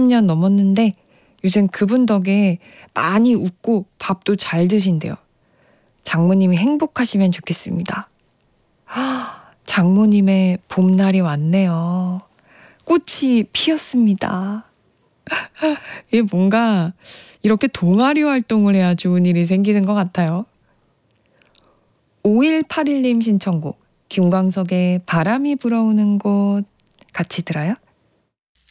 20년 넘었는데 요즘 그분 덕에 많이 웃고 밥도 잘 드신대요. 장모님이 행복하시면 좋겠습니다. 장모님의 봄날이 왔네요. 꽃이 피었습니다. 이게 뭔가 이렇게 동아리 활동을 해야 좋은 일이 생기는 것 같아요. 5181님 신청곡 김광석의 바람이 불어오는 곳 같이 들어요?